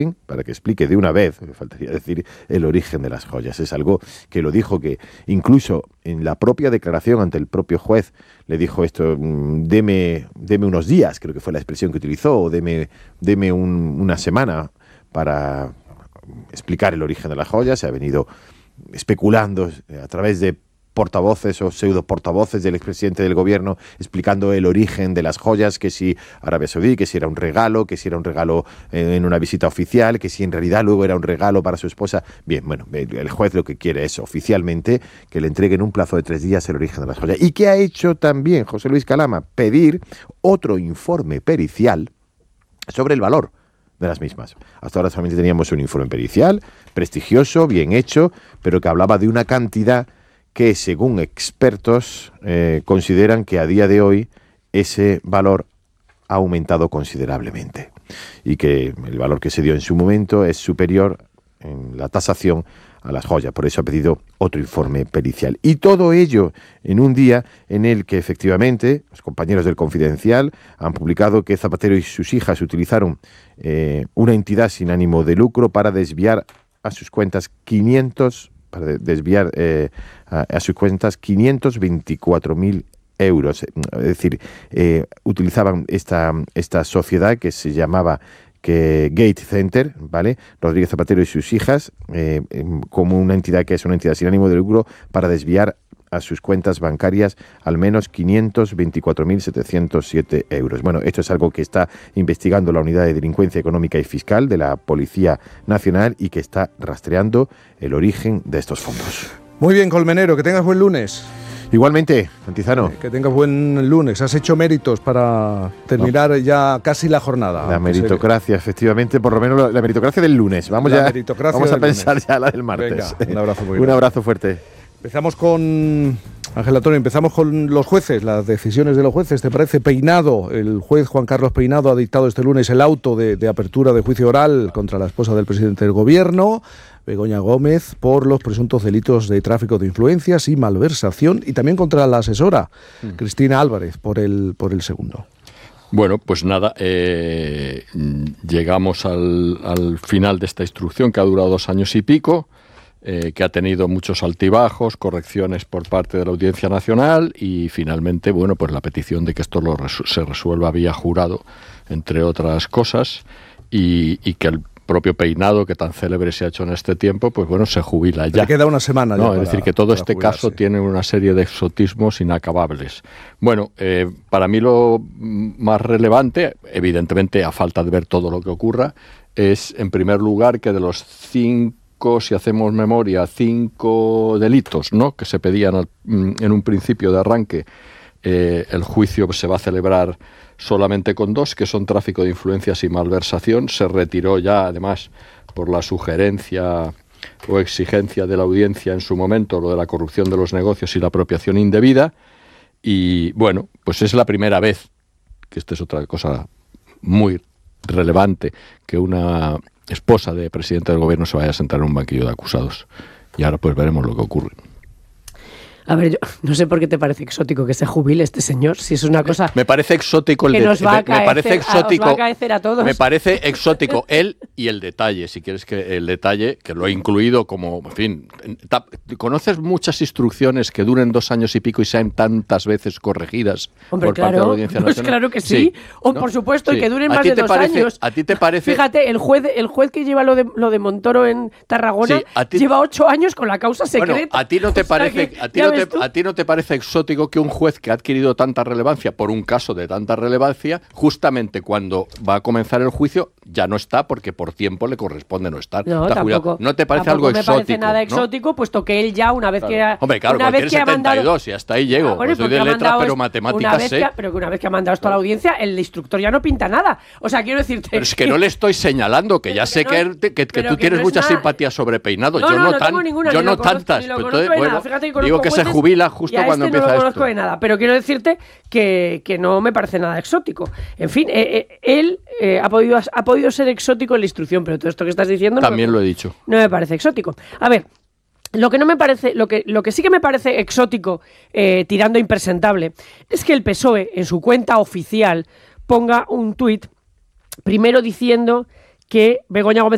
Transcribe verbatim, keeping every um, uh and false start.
para que explique de una vez, me faltaría decir, el origen de las joyas. Es algo que lo dijo, que incluso en la propia declaración ante el propio juez le dijo esto, deme, deme unos días, creo que fue la expresión que utilizó, o deme, deme un, una semana para explicar el origen de las joyas. Se ha venido especulando a través de portavoces o pseudo portavoces del expresidente del gobierno explicando el origen de las joyas, que si Arabia Saudí, que si era un regalo, que si era un regalo en una visita oficial, que si en realidad luego era un regalo para su esposa. Bien, bueno, el juez lo que quiere es oficialmente que le entreguen un plazo de tres días el origen de las joyas. ¿Y qué ha hecho también José Luis Calama? Pedir otro informe pericial sobre el valor de las mismas. Hasta ahora solamente teníamos un informe pericial, prestigioso, bien hecho, pero que hablaba de una cantidad que, según expertos, eh, consideran que a día de hoy ese valor ha aumentado considerablemente y que el valor que se dio en su momento es superior en la tasación a las joyas. Por eso ha pedido otro informe pericial. Y todo ello en un día en el que, efectivamente, los compañeros del Confidencial han publicado que Zapatero y sus hijas utilizaron eh, una entidad sin ánimo de lucro para desviar a sus cuentas quinientos para desviar eh, a, a sus cuentas quinientos veinticuatro mil euros. Es decir, eh, utilizaban esta, esta sociedad que se llamaba que Gate Center, ¿vale? Rodríguez Zapatero y sus hijas, eh, como una entidad que es una entidad sin ánimo de lucro, para desviar a sus cuentas bancarias al menos quinientos veinticuatro mil setecientos siete euros. Bueno, esto es algo que está investigando la Unidad de Delincuencia Económica y Fiscal de la Policía Nacional y que está rastreando el origen de estos fondos. Muy bien, Colmenero, que tengas buen lunes. Igualmente, Antizano. Eh, que tengas buen lunes. Has hecho méritos para terminar no. ya casi la jornada. La meritocracia, se... efectivamente, por lo menos la meritocracia del lunes. Vamos, la ya, vamos a pensar lunes. ya la del martes. Venga, un abrazo muy Un abrazo fuerte. Empezamos con, Ángel Antonio, empezamos con los jueces, las decisiones de los jueces. ¿Te parece? Peinado, el juez Juan Carlos Peinado ha dictado este lunes el auto de, de apertura de juicio oral contra la esposa del presidente del gobierno, Begoña Gómez, por los presuntos delitos de tráfico de influencias y malversación, y también contra la asesora, mm. Cristina Álvarez, por el, por el segundo. Bueno, pues nada, eh, llegamos al, al final de esta instrucción que ha durado dos años y pico. Eh, que ha tenido muchos altibajos, correcciones por parte de la Audiencia Nacional y finalmente, bueno, pues la petición de que esto lo resu- se resuelva vía jurado, entre otras cosas, y, y que el propio Peinado, que tan célebre se ha hecho en este tiempo, pues bueno, se jubila ya. Le queda una semana ya. No, para, es decir, que todo este jubilarse. caso tiene una serie de exotismos inacabables. Bueno, eh, para mí lo más relevante, evidentemente a falta de ver todo lo que ocurra, es en primer lugar que de los cinco, si hacemos memoria, cinco delitos, ¿no?, que se pedían en un principio de arranque, eh, el juicio se va a celebrar solamente con dos, que son tráfico de influencias y malversación. Se retiró ya, además, por la sugerencia o exigencia de la audiencia en su momento, lo de la corrupción de los negocios y la apropiación indebida. Y bueno, pues es la primera vez, que esta es otra cosa muy relevante, que una esposa de presidente del gobierno se vaya a sentar en un banquillo de acusados. Y ahora pues veremos lo que ocurre. A ver, yo no sé por qué te parece exótico que se jubile este señor, si es una cosa... Me parece exótico el que de... nos va a me, me parece exótico, a, os va a acaecer a todos. Me parece exótico él y el detalle, si quieres que el detalle, que lo he incluido como, en fin... Ta, ¿conoces muchas instrucciones que duren dos años y pico y sean tantas veces corregidas Hombre, por claro, parte de la Audiencia pues Nacional? claro que sí. sí. O ¿no? por supuesto, sí. y que duren ¿A más ti de te dos parece, años. ¿A ti te parece...? Fíjate, el juez, el juez que lleva lo de, lo de Montoro en Tarragona sí, a ti, lleva ocho años con la causa secreta. Bueno, ¿a ti no te parece, o sea, a ti no te, a ti no te parece exótico que un juez que ha adquirido tanta relevancia por un caso de tanta relevancia, justamente cuando va a comenzar el juicio, ya no está porque por tiempo le corresponde no estar? No, tampoco, ¿No te parece algo algo exótico? No me parece nada ¿no? exótico, puesto que él ya, una vez claro. que ha... Hombre, claro, una vez que ha setenta y dos mandado, y hasta ahí llego. Ah, bueno, pues soy de letras, pero es, matemáticas sé. Que, pero que una vez que ha mandado esto a la audiencia, el instructor ya no pinta nada. O sea, quiero decirte... Pero es que, que no le estoy señalando, que ya sé que, no, que, que, que tú que tienes no mucha nada... simpatía sobre Peinado. No, yo no, no, no tan, tengo ninguna, yo no conozco, tantas. Lo Pues entonces, bueno, Fíjate que digo que se jubila justo cuando este empieza no lo esto. conozco de nada, pero quiero decirte que, que no me parece nada exótico. En fin, eh, eh, él eh, ha, podido, ha podido ser exótico en la instrucción, pero todo esto que estás diciendo... También no, lo he dicho. No me parece exótico. A ver... Lo que no me parece, lo que, lo que sí que me parece exótico, eh, tirando a impresentable, es que el P S O E en su cuenta oficial ponga un tuit primero diciendo que Begoña Gómez